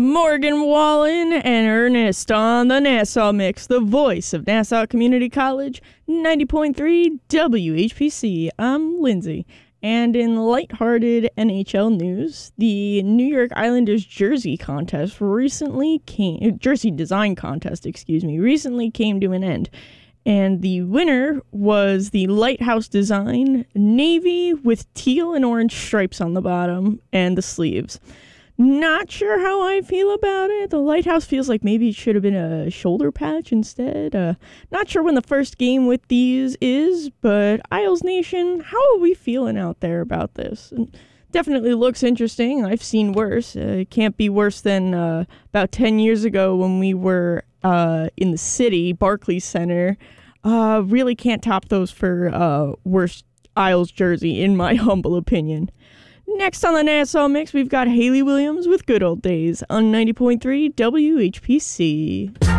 Morgan Wallen and Ernest on the Nassau Mix, the voice of Nassau Community College, 90.3 WHPC. I'm Lindsay. And in lighthearted NHL news, the New York Islanders jersey design contest recently came to an end. And the winner was the Lighthouse design, navy with teal and orange stripes on the bottom and the sleeves. Not sure how I feel about it. The Lighthouse feels like maybe it should have been a shoulder patch instead. Not sure when the first game with these is, but Isles Nation, how are we feeling out there about this? Definitely looks interesting. I've seen worse. It can't be worse than about 10 years ago when we were in the city, Barclays Center. Really can't top those for worst Isles jersey, in my humble opinion. Next on the Nassau Mix, we've got Hayley Williams with Good Old Days on 90.3 WHPC.